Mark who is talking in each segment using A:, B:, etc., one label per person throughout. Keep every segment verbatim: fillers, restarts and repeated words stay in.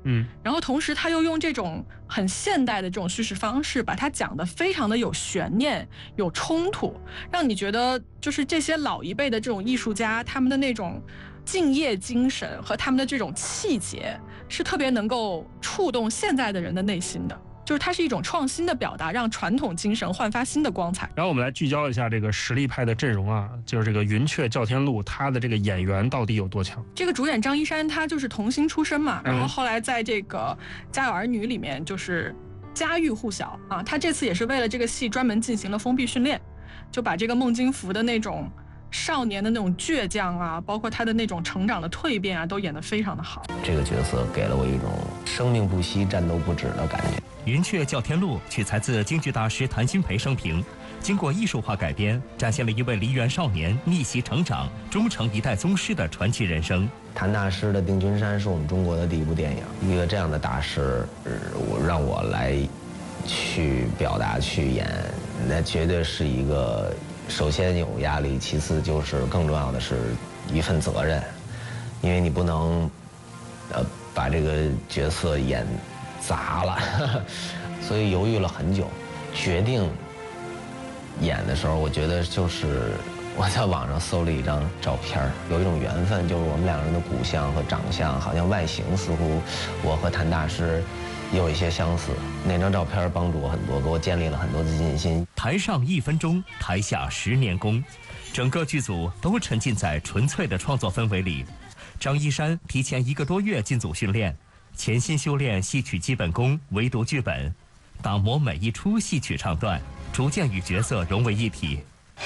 A: 嗯，
B: 然后同时他又用这种很现代的这种叙事方式，把它讲得非常的有悬念、有冲突，让你觉得就是这些老一辈的这种艺术家，他们的那种敬业精神和他们的这种气节，是特别能够触动现在的人的内心的。就是它是一种创新的表达，让传统精神焕发新的光彩。
A: 然后我们来聚焦一下这个实力派的阵容啊，就是这个云雀叫天录，他的这个演员到底有多强？
B: 这个主演张一山，他就是童星出身嘛，然后后来在这个《家有儿女》里面就是家喻户晓啊。他这次也是为了这个戏专门进行了封闭训练，就把这个孟京福的那种少年的那种倔强啊，包括他的那种成长的蜕变啊，都演得非常的好。
C: 这个角色给了我一种生命不息、战斗不止的感觉。
D: 云雀叫天录取材自京剧大师谭鑫培生平，经过艺术化改编，展现了一位梨园少年逆袭成长、终成一代宗师的传奇人生。
C: 谭大师的《定军山》是我们中国的第一部电影，一个这样的大师，我让我来去表达、去演，那绝对是一个首先有压力，其次就是更重要的是一份责任，因为你不能，呃，把这个角色演砸了，所以犹豫了很久，决定演的时候，我觉得就是我在网上搜了一张照片，有一种缘分，就是我们两个人的骨相和长相，好像外形似乎我和谭大师有一些相似。那张照片帮助我很多，给我建立了很多自信心。
D: 台上一分钟，台下十年功，整个剧组都沉浸在纯粹的创作氛围里。张一山提前一个多月进组训练，潜心修炼戏曲基本功，围读剧本，打磨每一出戏曲唱段，逐渐与角色融为一体。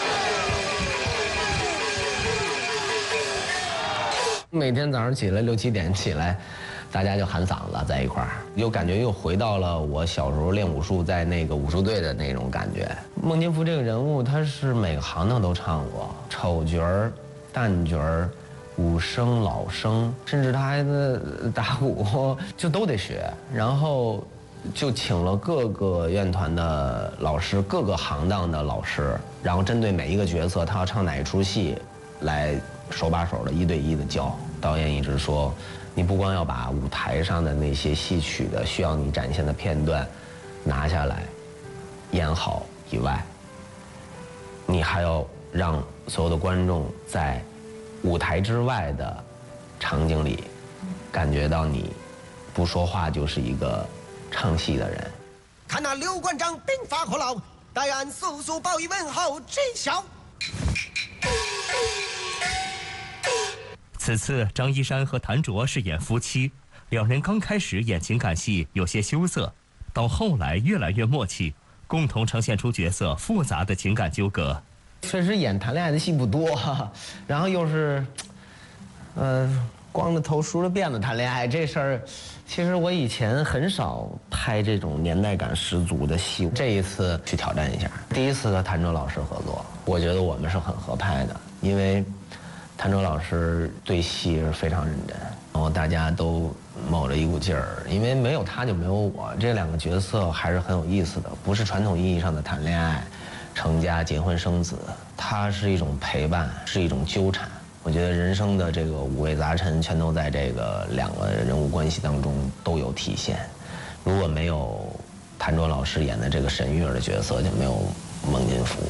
C: 每天早上起来六七点起来，大家就喊嗓子在一块儿，又感觉又回到了我小时候练武术在那个武术队的那种感觉。孟京福这个人物，他是每个行当都唱过，丑角儿、旦角儿、武生、老生，甚至他还打鼓，就都得学。然后就请了各个院团的老师，各个行当的老师，然后针对每一个角色，他要唱哪一出戏，来手把手的一对一的教。导演一直说，你不光要把舞台上的那些戏曲的需要你展现的片段拿下来演好以外，你还要让所有的观众在舞台之外的场景里感觉到你不说话就是一个唱戏的人。
E: 看那刘馆长兵法可老，待俺速速报以问候知晓。
D: 此次张一山和谭卓饰演夫妻，两人刚开始演情感戏有些羞涩，到后来越来越默契，共同呈现出角色复杂的情感纠葛。
C: 确实演谈恋爱的戏不多，然后又是，呃，光着头梳着辫子谈恋爱这事儿，其实我以前很少拍这种年代感十足的戏，这一次去挑战一下。第一次和谭卓老师合作，我觉得我们是很合拍的，因为谭卓老师对戏是非常认真，然后大家都卯着一股劲儿，因为没有他就没有我，这两个角色还是很有意思的，不是传统意义上的谈恋爱、成家、结婚、生子，它是一种陪伴，是一种纠缠。我觉得人生的这个五味杂陈，全都在这个两个人物关系当中都有体现。如果没有谭卓老师演的这个沈玉儿的角色，就没有孟京福。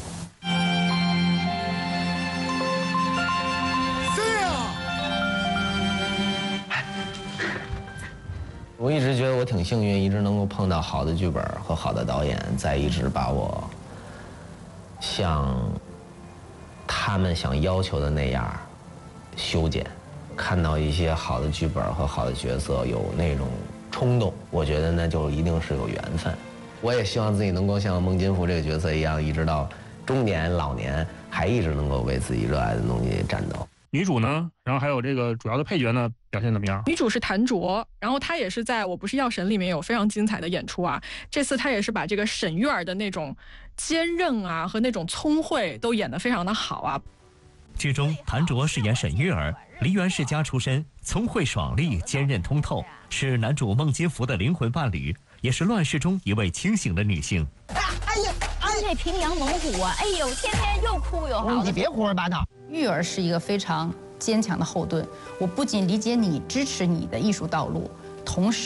C: 我一直觉得我挺幸运，一直能够碰到好的剧本和好的导演，在一直把我像他们想要求的那样修剪。看到一些好的剧本和好的角色有那种冲动，我觉得那就一定是有缘分。我也希望自己能够像孟京福这个角色一样，一直到中年老年，还一直能够为自己热爱的东西战斗。
A: 女主呢，然后还有这个主要的配角呢，表现怎么样？
B: 女主是谭卓，然后她也是在《我不是药神》里面有非常精彩的演出啊。这次她也是把这个沈玉儿的那种坚韧啊和那种聪慧都演得非常的好啊。
D: 剧中谭卓饰演沈玉儿，梨园世家出身，聪慧爽利，坚韧通透，是男主孟京福的灵魂伴侣，也是乱世中一位清醒的女性。
F: 哎呀，这平阳猛虎啊，哎呦，天天又哭又嚎的。
E: 你别胡说八道。
F: 玉儿是一个非常坚强的后盾，我不仅理解你、支持你的艺术道路，同时